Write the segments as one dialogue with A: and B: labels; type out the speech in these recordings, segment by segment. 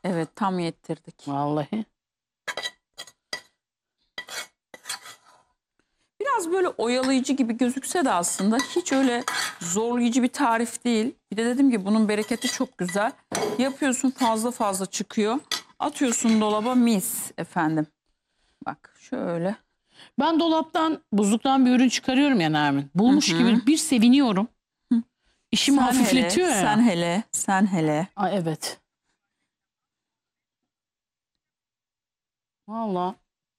A: Evet, tam yettirdik.
B: Vallahi.
A: Biraz böyle oyalayıcı gibi gözükse de aslında hiç öyle zorlayıcı bir tarif değil. Bir de dedim ki bunun bereketi çok güzel. Yapıyorsun, fazla fazla çıkıyor. Atıyorsun dolaba, mis efendim. Bak şöyle.
B: Ben dolaptan, buzluktan bir ürün çıkarıyorum ya Nermin. Bulmuş gibi bir seviniyorum. İşimi hafifletiyor ya.
A: Sen hele.
B: Aa, evet. Vallahi.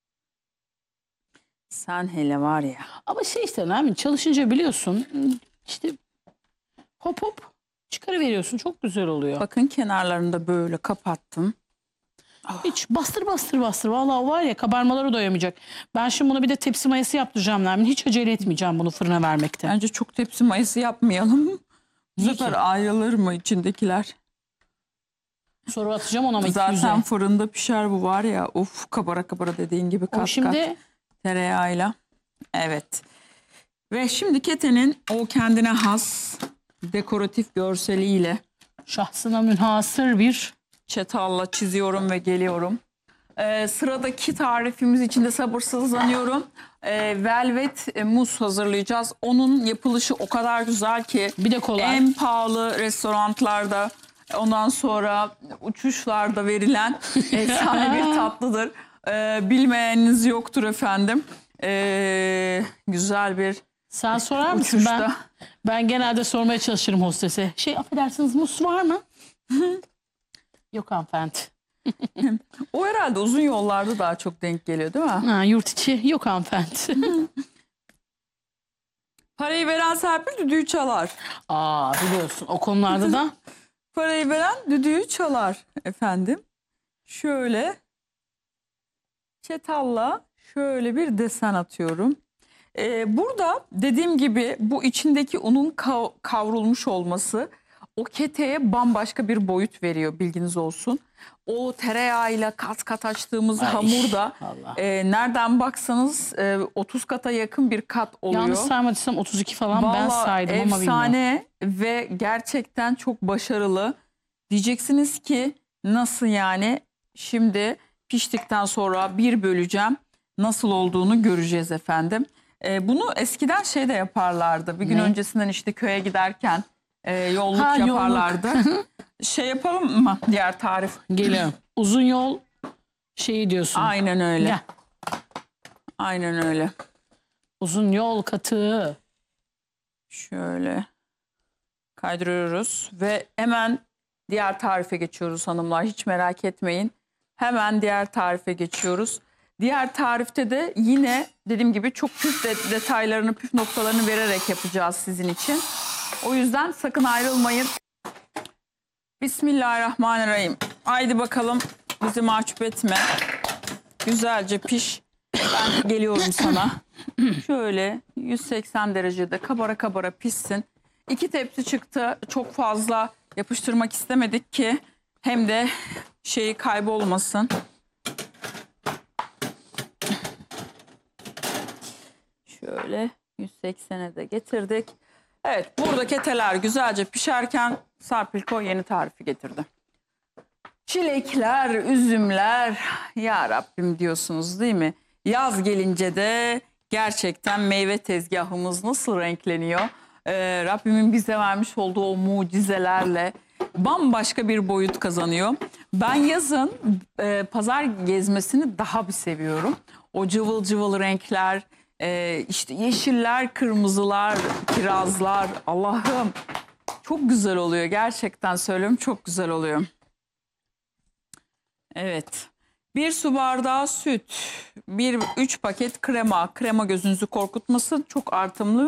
A: Sen hele var ya.
B: Ama şey işte Nermin, çalışınca biliyorsun işte hop hop çıkarıveriyorsun. Çok güzel oluyor.
A: Bakın kenarlarını da böyle kapattım.
B: Hiç bastır bastır bastır. Vallahi o var ya, kabarmaları doyamayacak. Ben şimdi bunu bir de tepsi mayası yaptıracağım Nermin. Hiç acele etmeyeceğim bunu fırına vermekte.
A: Bence çok tepsi mayası yapmayalım. Bu
B: Niye
A: sefer
B: ki?
A: ayrılır mı içindekiler?
B: Sonra atacağım ona ama
A: Zaten fırında pişer bu var ya. Uf, kabara kabara dediğin gibi kat
B: şimdi...
A: kat tereyağıyla. Evet. Ve şimdi ketenin o kendine has dekoratif görseliyle
B: Şahsına münhasır bir...
A: çatalla çiziyorum ve geliyorum. Sıradaki tarifimiz için de sabırsızlanıyorum. Velvet muz hazırlayacağız. Onun yapılışı o kadar güzel ki.
B: Bir de kolay.
A: En pahalı restoranlarda, ondan sonra uçuşlarda verilen efsane bir tatlıdır. Bilmeyeniniz yoktur efendim. Güzel bir
B: Sen sorar mısın?
A: uçuşta.
B: Ben genelde sormaya çalışırım hostese. Affedersiniz, muz var mı? Yok hanımefendi.
A: O herhalde uzun yollarda daha çok denk geliyor değil mi?
B: Ha, yurt içi yok hanımefendi.
A: Parayı veren Serpil düdüğü çalar.
B: Aa, biliyorsun o konularda da.
A: Parayı veren düdüğü çalar efendim. Şöyle çatalla şöyle bir desen atıyorum. Burada dediğim gibi bu içindeki unun kavrulmuş olması o keteye bambaşka bir boyut veriyor, bilginiz olsun. O tereyağıyla kat kat açtığımız hamur da nereden baksanız 30 kata yakın bir kat oluyor.
B: Yanlış saymadıysam 32 falan. Vallahi ben saydım ama bilmiyorum.
A: Efsane ve gerçekten çok başarılı. Diyeceksiniz ki nasıl yani? Şimdi piştikten sonra bir böleceğim. Nasıl olduğunu göreceğiz efendim. Bunu eskiden şey de yaparlardı. Bir gün öncesinden işte köye giderken yolluk yaparlardı. Şey yapalım mı diğer tarif?
B: Geliyorum. Uzun yol şeyi diyorsun.
A: Aynen öyle.
B: Gel.
A: Aynen öyle.
B: Uzun yol katığı.
A: Şöyle kaydırıyoruz ve hemen diğer tarife geçiyoruz hanımlar. Hiç merak etmeyin. Hemen diğer tarife geçiyoruz. Diğer tarifte de yine dediğim gibi çok püf detaylarını, püf noktalarını vererek yapacağız sizin için. O yüzden sakın ayrılmayın. Bismillahirrahmanirrahim. Haydi bakalım, bizi mahcup etme. Güzelce piş. Ben geliyorum sana. Şöyle 180 derecede kabara kabara pişsin. 2 tepsi çıktı. Çok fazla yapıştırmak istemedik ki hem de şeyi kaybolmasın. Şöyle 180'e de getirdik. Evet, burada keteler güzelce pişerken Serpil yeni tarifi getirdi. Çilekler, üzümler, ya Rabbim diyorsunuz değil mi? Yaz gelince de gerçekten meyve tezgahımız nasıl renkleniyor? Rabbimin bize vermiş olduğu o mucizelerle bambaşka bir boyut kazanıyor. Ben yazın pazar gezmesini daha bir seviyorum. O cıvıl cıvıl renkler, işte yeşiller, kırmızılar, kirazlar, Allah'ım çok güzel oluyor. Gerçekten söylüyorum, çok güzel oluyor. Evet. 1 su bardağı süt, 3 paket krema. Krema gözünüzü korkutmasın, çok artımlı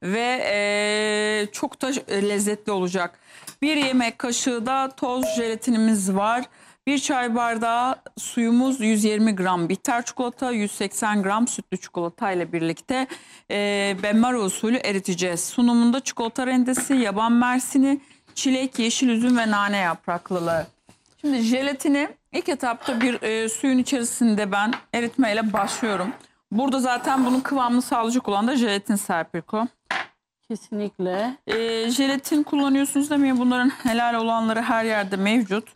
A: ve çok da lezzetli olacak. 1 yemek kaşığı da toz jelatinimiz var. 1 çay bardağı suyumuz, 120 gram bitter çikolata, 180 gram sütlü çikolata ile birlikte benmari usulü eriteceğiz. Sunumunda çikolata rendesi, yaban mersini, çilek, yeşil üzüm ve nane yapraklılığı. Şimdi jelatini ilk etapta bir suyun içerisinde ben eritmeyle başlıyorum. Burada zaten bunun kıvamını sağlayacak olan da jelatin Serpilko.
B: Kesinlikle.
A: Jelatin kullanıyorsunuz demeyin, bunların helal olanları her yerde mevcut.